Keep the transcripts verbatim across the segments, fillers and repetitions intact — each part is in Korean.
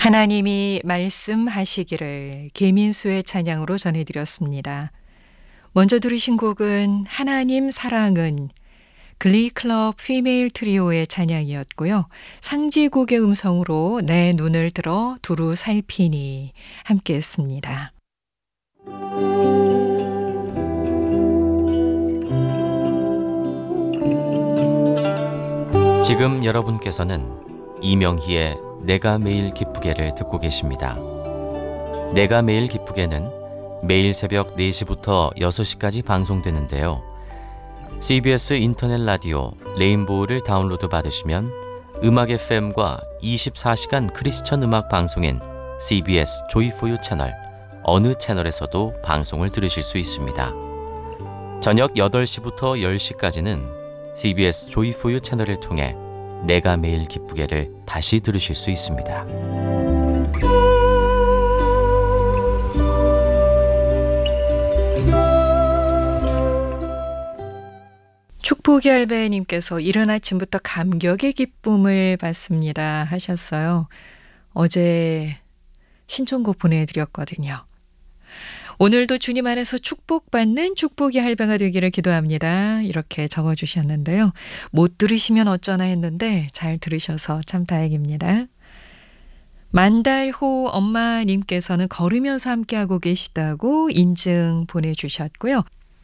하나님이 말씀하시기를 계민수의 찬양으로 전해드렸습니다. 먼저 들으신 곡은 하나님 사랑은 글리클럽 피메일 트리오의 찬양이었고요. 상지곡의 음성으로 내 눈을 들어 두루 살피니 함께했습니다. 지금 여러분께서는 이명희의 내가 매일 기쁘게를 듣고 계십니다. 내가 매일 기쁘게는 매일 새벽 네 시부터 여섯 시까지 방송되는데요. 씨비에스 인터넷 라디오 레인보우를 다운로드 받으시면 음악 에프엠과 이십사 시간 크리스천 음악 방송인 씨비에스 조이포유 채널 어느 채널에서도 방송을 들으실 수 있습니다. 저녁 여덟 시부터 열 시까지는 씨비에스 조이포유 채널을 통해 내가 매일 기쁘게를 다시 들으실 수 있습니다. 축복의 할배님께서 이른 아침부터 감격의 기쁨을 받습니다 하셨어요. 어제 신청곡 보내드렸거든요. 오늘도 주님 안에서 축복받는 축복의 할배가 되기를 기도합니다. 이렇게 적어주셨는데요. 못 들으시면 어쩌나 했는데 잘 들으셔서 참 다행입니다. 만달호 엄마님께서는 걸으면서 함께하고 계시다고 인증 보내주셨고요.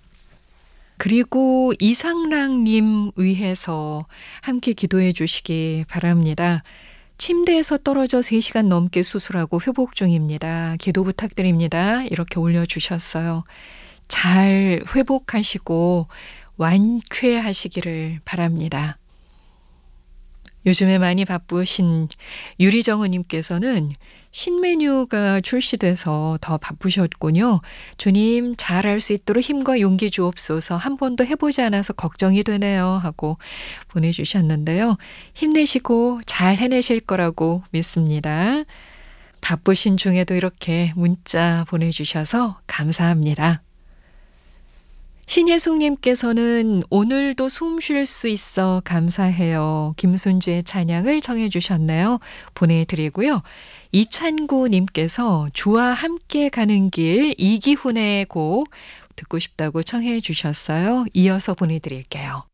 그리고 이상랑님 위해서 함께 기도해 주시기 바랍니다. 침대에서 떨어져 세 시간 넘게 수술하고 회복 중입니다. 기도 부탁드립니다. 이렇게 올려주셨어요. 잘 회복하시고 완쾌하시기를 바랍니다. 요즘에 많이 바쁘신 유리정우님께서는 신메뉴가 출시돼서 더 바쁘셨군요. 주님 잘할 수 있도록 힘과 용기 주옵소서. 한 번도 해보지 않아서 걱정이 되네요 하고 보내주셨는데요. 힘내시고 잘 해내실 거라고 믿습니다. 바쁘신 중에도 이렇게 문자 보내주셔서 감사합니다. 신예숙님께서는 오늘도 숨 쉴 수 있어 감사해요. 김순주의 찬양을 청해 주셨네요. 보내드리고요. 이찬구님께서 주와 함께 가는 길 이기훈의 곡 듣고 싶다고 청해 주셨어요. 이어서 보내드릴게요.